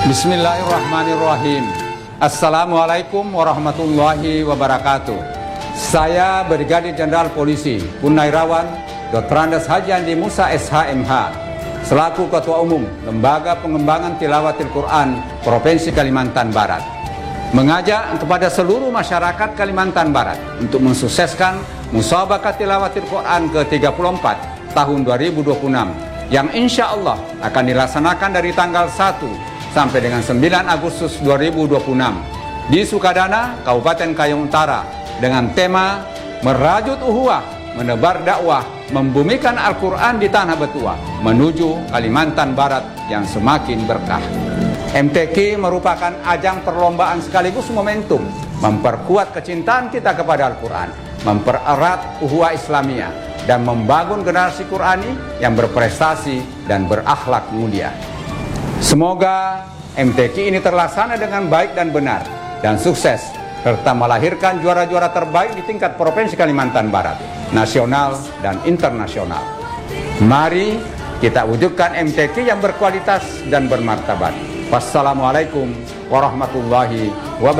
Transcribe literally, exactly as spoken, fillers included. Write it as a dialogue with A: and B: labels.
A: Bismillahirrahmanirrahim. Assalamualaikum warahmatullahi wabarakatuh. Saya Brigadir Jenderal Polisi Purnawirawan Doktor Andes Haji Andi Musa S H M H selaku Ketua Umum Lembaga Pengembangan Tilawatil Quran Provinsi Kalimantan Barat, mengajak kepada seluruh masyarakat Kalimantan Barat untuk mensukseskan Musabaqah Tilawatil Quran ke tiga puluh empat tahun dua ribu dua puluh enam yang insya Allah akan dilaksanakan dari tanggal satu sampai dengan sembilan Agustus dua ribu dua puluh enam di Sukadana, Kabupaten Kayong Utara, dengan tema Merajut Uhuwah, Menebar Dakwah, Membumikan Al-Quran di Tanah Betua menuju Kalimantan Barat yang semakin berkah. M T Q merupakan ajang perlombaan sekaligus momentum memperkuat kecintaan kita kepada Al-Quran, mempererat uhuwah Islamiyah, dan membangun generasi Qurani yang berprestasi dan berakhlak mulia. Semoga M T Q ini terlaksana dengan baik dan benar dan sukses, serta melahirkan juara-juara terbaik di tingkat Provinsi Kalimantan Barat, nasional dan internasional. Mari kita wujudkan M T Q yang berkualitas dan bermartabat. Wassalamualaikum warahmatullahi wabarakatuh.